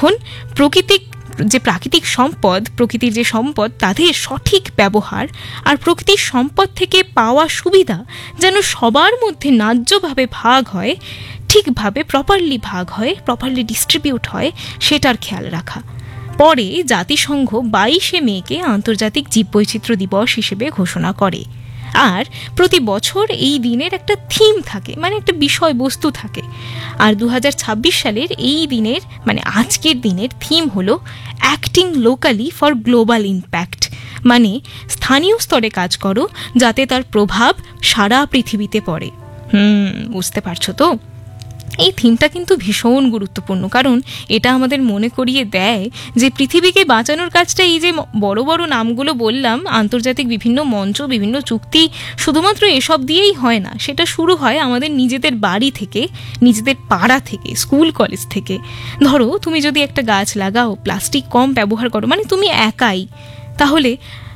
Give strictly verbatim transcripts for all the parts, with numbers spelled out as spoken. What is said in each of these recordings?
তখন প্রকৃতিক যে প্রাকৃতিক সম্পদ, প্রকৃতির যে সম্পদ তাদের সঠিক ব্যবহার আর প্রকৃতির সম্পদ থেকে পাওয়া সুবিধা যেন সবার মধ্যে ন্যায্যভাবে ভাগ হয়, ঠিকভাবে প্রপারলি ভাগ হয়, প্রপারলি ডিস্ট্রিবিউট হয়, সেটার খেয়াল রাখা। পরে জাতিসংঘ বাইশে মেকে আন্তর্জাতিক জীববৈচিত্র্য দিবস হিসেবে ঘোষণা করে। আর প্রতি বছর এই দিনের একটা থিম থাকে, মানে একটা বিষয়বস্তু থাকে। আর দু হাজার ছাব্বিশ সালের এই দিনের মানে আজকের দিনের থিম হলো acting locally for global impact, মানে স্থানীয় স্তরে কাজ করো যাতে তার প্রভাব সারা পৃথিবীতে পড়ে। হুম বুঝতে পারছো তো? এই থিমটা কিন্তু ভীষণ গুরুত্বপূর্ণ, কারণ এটা আমাদের মনে করিয়ে দেয় যে পৃথিবীকে বাঁচানোর কাজটা, এই যে বড় বড় নামগুলো বললাম, আন্তর্জাতিক বিভিন্ন মঞ্চ, বিভিন্ন চুক্তি, শুধুমাত্র এসব দিয়েই হয় না। সেটা শুরু হয় আমাদের নিজেদের বাড়ি থেকে, নিজেদের পাড়া থেকে, স্কুল কলেজ থেকে। ধরো তুমি যদি একটা গাছ লাগাও, প্লাস্টিক কম ব্যবহার করো, মানে তুমি একাই, তাহলে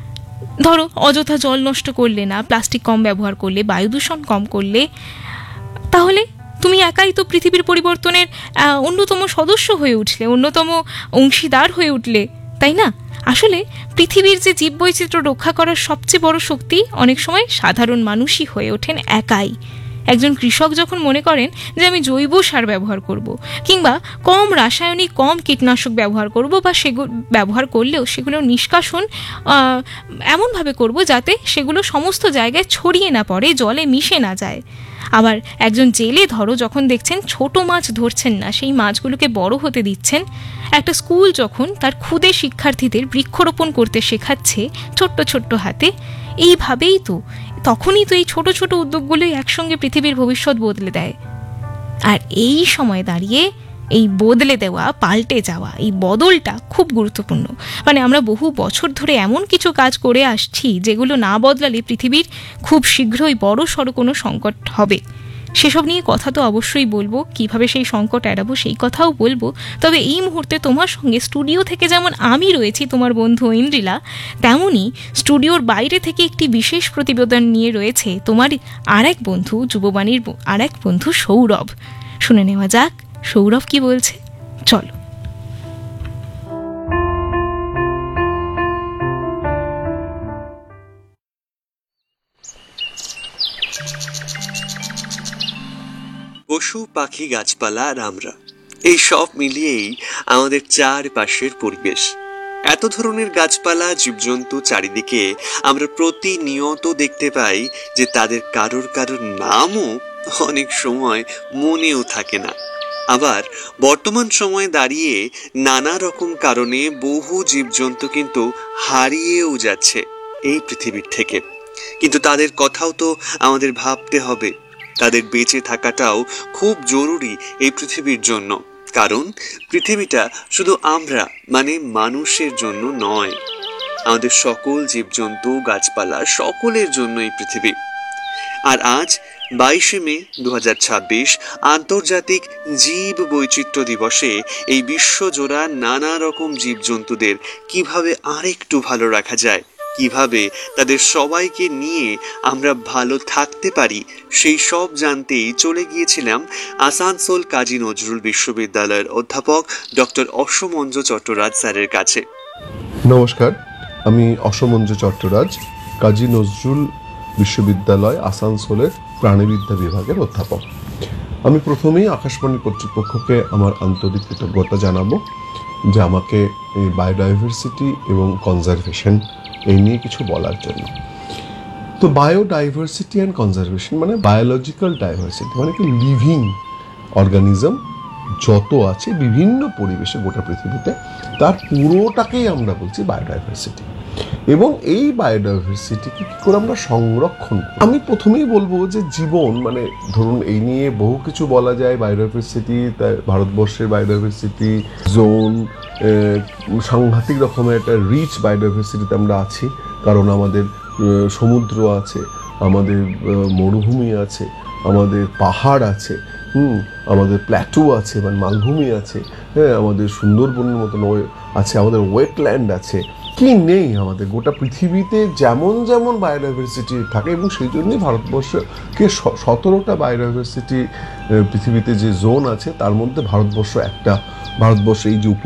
ধরো অযথা জল নষ্ট করলে না, প্লাস্টিক কম ব্যবহার করলে, বায়ু দূষণ কম করলে, তাহলে তুমি একাই তো পৃথিবীর পরিবর্তনের অন্যতম সদস্য হয়ে উঠলে, অন্যতম অংশীদার হয়ে উঠলে, তাই না? আসলে পৃথিবীর যে জীববৈচিত্র্য রক্ষা করার সবচেয়ে বড় শক্তি অনেক সময় সাধারণ মানুষই হয়ে ওঠেন একাই। একজন কৃষক যখন মনে করেন যে আমি জৈব সার ব্যবহার করব, কিংবা কম রাসায়নিক, কম কীটনাশক ব্যবহার করব, বা সেগুলো ব্যবহার করলেও সেগুলো নিষ্কাশন এমনভাবে করব যাতে সেগুলো সমস্ত জায়গায় ছড়িয়ে না পড়ে, জলে মিশে না যায়। আবার একজন জেলে ধরো যখন দেখছেন ছোট মাছ ধরছেন না, সেই মাছগুলোকে বড় হতে দিচ্ছেন। একটা স্কুল যখন তার ক্ষুদে শিক্ষার্থীদের বৃক্ষরোপণ করতে শেখাচ্ছে ছোট্ট ছোট্ট হাতে, এইভাবেই তো, তখনই তো এই ছোট ছোট উদ্যোগগুলোই একসঙ্গে পৃথিবীর ভবিষ্যৎ বদলে দেয়। আর এই সময় দাঁড়িয়ে এই বদলে দেওয়া, পাল্টে যাওয়া, এই বদলটা খুব গুরুত্বপূর্ণ। মানে আমরা বহু বছর ধরে এমন কিছু কাজ করে আসছি যেগুলো না বদলালে পৃথিবীর খুব শীঘ্রই বড় সড়ো কোনো সংকট হবে। সেসব নিয়ে কথা তো অবশ্যই বলবো, কিভাবে সেই সংকট এড়াবো সেই কথাও বলবো। তবে এই মুহূর্তে তোমার সঙ্গে স্টুডিও থেকে যেমন আমি রয়েছি, তোমার বন্ধু ইন্দ্রিলা, তেমনই স্টুডিওর বাইরে থেকে একটি বিশেষ প্রতিবেদন নিয়ে রয়েছে তোমার আর এক বন্ধু, যুববাণীর আর এক বন্ধু সৌরভ। শুনে নেওয়া যাক সৌরভ কি বলছে, চলো। পশু পাখি গাছপালা আর আমরা, এই সব মিলিয়েই আমাদের চারপাশের পরিবেশ। এত ধরনের গাছপালা, জীবজন্তু চারিদিকে আমরা প্রতিনিয়ত দেখতে পাই যে তাদের কারোর কারোর নামও অনেক সময় মনেও থাকে না। আবার বর্তমান সময়ে দাঁড়িয়ে নানা রকম কারণে বহু জীবজন্তু কিন্তু হারিয়েও যাচ্ছে এই পৃথিবীর থেকে। কিন্তু তাদের কথাও তো আমাদের ভাবতে হবে, তাদের বেঁচে থাকাটাও খুব জরুরি এই পৃথিবীর জন্য। কারণ পৃথিবীটা শুধু আমরা মানে মানুষের জন্য নয়, আমাদের সকল জীবজন্তু, গাছপালা, সকলের জন্য এই পৃথিবী। আর আজ বাইশে মে দু হাজার ছাব্বিশ আন্তর্জাতিক জীব বৈচিত্র্য দিবসে এই বিশ্বজোড়া নানা রকম জীবজন্তুদের কিভাবে আরেকটু ভালো রাখা যায়, কিভাবে তাদের সবাইকে নিয়ে আমরা ভালো থাকতে পারি, সেই সব জানতেই চলে গিয়েছিলাম আসানসোল কাজী নজরুল বিশ্ববিদ্যালয়ের অধ্যাপক ডক্টর অসমঞ্জ চট্টরাজ স্যারের কাছে। নমস্কার, আমি অসমঞ্জ চট্টরাজ, কাজী নজরুল বিশ্ববিদ্যালয় আসানসোলের প্রাণীবিদ্যা বিভাগের অধ্যাপক। আমি প্রথমেই আকাশবাণী কর্তৃপক্ষকে আমার আন্তরিক কৃতজ্ঞতা জানাবো যে আমাকে এই বায়োডাইভার্সিটি এবং কনজারভেশন এই নিয়ে কিছু বলার জন্য। তো বায়োডাইভার্সিটি অ্যান্ড কনজারভেশন মানে বায়োলজিক্যাল ডাইভার্সিটি, মানে কি লিভিং অর্গানিজম যত আছে বিভিন্ন পরিবেশে গোটা পৃথিবীতে, তার পুরোটাকেই আমরা বলছি বায়োডাইভার্সিটি। এবং এই বায়োডাইভার্সিটিকে কী করে আমরা সংরক্ষণ করি? আমি প্রথমেই বলবো যে জীবন, মানে ধরুন এই নিয়ে বহু কিছু বলা যায়। বায়োডাইভার্সিটি, ভারতবর্ষের বায়োডাইভার্সিটি জোন সাংঘাতিক রকমের একটা রিচ বায়োডাইভার্সিটিতে আমরা আছি, কারণ আমাদের সমুদ্র আছে, আমাদের মরুভূমি আছে, আমাদের পাহাড় আছে, হুম আমাদের প্ল্যাটু আছে মানে মালভূমি আছে, হ্যাঁ আমাদের সুন্দরবনের মতন আছে, আমাদের ওয়েটল্যান্ড আছে। কি নেই আমাদের গোটা পৃথিবীতে যেমন যেমন বায়োডাইভার্সিটি থাকে, এবং সেই জন্যই ভারতবর্ষকে সতেরোটা বায়োডাইভার্সিটি পৃথিবীতে যে জোন আছে তার মধ্যে ভারতবর্ষ একটা। ভারতবর্ষ এই যে